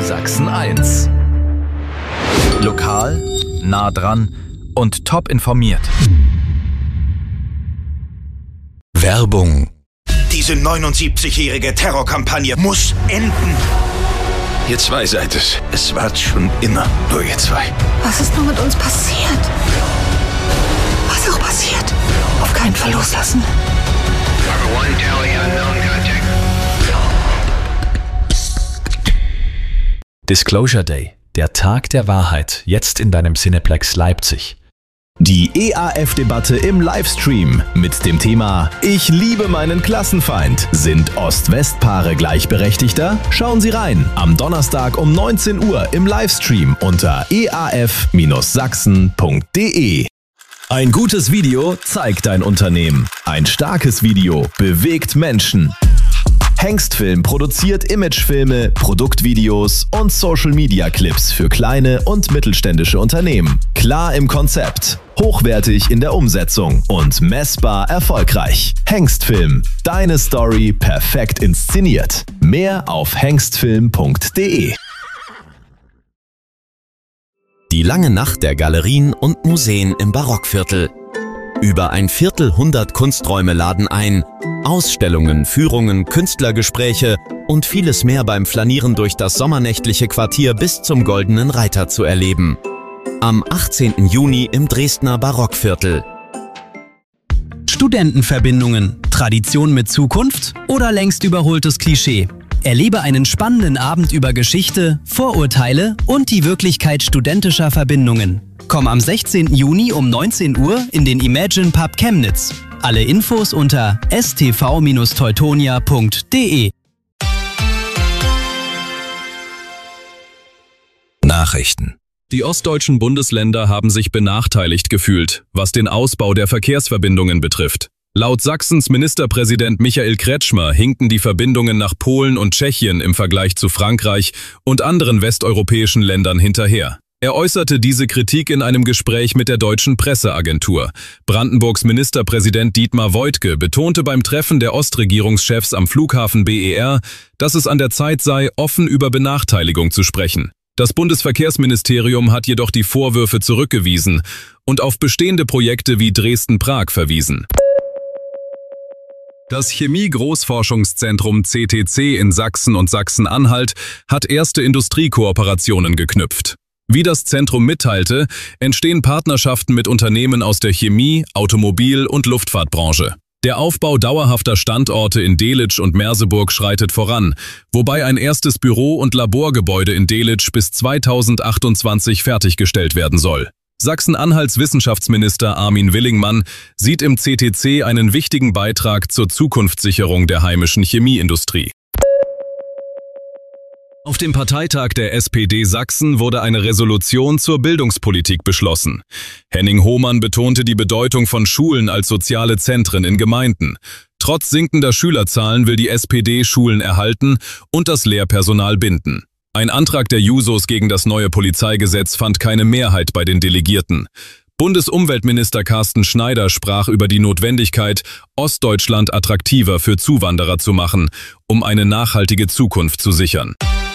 Sachsen 1. Lokal, nah dran und top informiert. Werbung. Diese 79-jährige Terrorkampagne muss enden. Ihr zwei seid es. Es war schon immer nur ihr zwei. Was ist nur mit uns passiert? Was auch passiert, auf keinen Fall loslassen. Disclosure Day, der Tag der Wahrheit, jetzt in deinem Cineplex Leipzig. Die EAF-Debatte im Livestream mit dem Thema Ich liebe meinen Klassenfeind. Sind Ost-West-Paare gleichberechtigter? Schauen Sie rein am Donnerstag um 19 Uhr im Livestream unter eaf-sachsen.de. Ein gutes Video zeigt dein Unternehmen. Ein starkes Video bewegt Menschen. Hengstfilm produziert Imagefilme, Produktvideos und Social-Media-Clips für kleine und mittelständische Unternehmen. Klar im Konzept, hochwertig in der Umsetzung und messbar erfolgreich. Hengstfilm, deine Story perfekt inszeniert. Mehr auf hengstfilm.de. Die lange Nacht der Galerien und Museen im Barockviertel. Über ein Viertelhundert Kunsträume laden ein, Ausstellungen, Führungen, Künstlergespräche und vieles mehr beim Flanieren durch das sommernächtliche Quartier bis zum Goldenen Reiter zu erleben. Am 18. Juni im Dresdner Barockviertel. Studentenverbindungen, Tradition mit Zukunft oder längst überholtes Klischee? Erlebe einen spannenden Abend über Geschichte, Vorurteile und die Wirklichkeit studentischer Verbindungen. Komm am 16. Juni um 19 Uhr in den Imagine Pub Chemnitz. Alle Infos unter stv-teutonia.de. Nachrichten. Die ostdeutschen Bundesländer haben sich benachteiligt gefühlt, was den Ausbau der Verkehrsverbindungen betrifft. Laut Sachsens Ministerpräsident Michael Kretschmer hinken die Verbindungen nach Polen und Tschechien im Vergleich zu Frankreich und anderen westeuropäischen Ländern hinterher. Er äußerte diese Kritik in einem Gespräch mit der Deutschen Presseagentur. Brandenburgs Ministerpräsident Dietmar Woidke betonte beim Treffen der Ostregierungschefs am Flughafen BER, dass es an der Zeit sei, offen über Benachteiligung zu sprechen. Das Bundesverkehrsministerium hat jedoch die Vorwürfe zurückgewiesen und auf bestehende Projekte wie Dresden-Prag verwiesen. Das Chemie-Großforschungszentrum CTC in Sachsen und Sachsen-Anhalt hat erste Industriekooperationen geknüpft. Wie das Zentrum mitteilte, entstehen Partnerschaften mit Unternehmen aus der Chemie-, Automobil- und Luftfahrtbranche. Der Aufbau dauerhafter Standorte in Delitzsch und Merseburg schreitet voran, wobei ein erstes Büro- und Laborgebäude in Delitzsch bis 2028 fertiggestellt werden soll. Sachsen-Anhalts Wissenschaftsminister Armin Willingmann sieht im CTC einen wichtigen Beitrag zur Zukunftssicherung der heimischen Chemieindustrie. Auf dem Parteitag der SPD Sachsen wurde eine Resolution zur Bildungspolitik beschlossen. Henning Hohmann betonte die Bedeutung von Schulen als soziale Zentren in Gemeinden. Trotz sinkender Schülerzahlen will die SPD Schulen erhalten und das Lehrpersonal binden. Ein Antrag der Jusos gegen das neue Polizeigesetz fand keine Mehrheit bei den Delegierten. Bundesumweltminister Carsten Schneider sprach über die Notwendigkeit, Ostdeutschland attraktiver für Zuwanderer zu machen, um eine nachhaltige Zukunft zu sichern.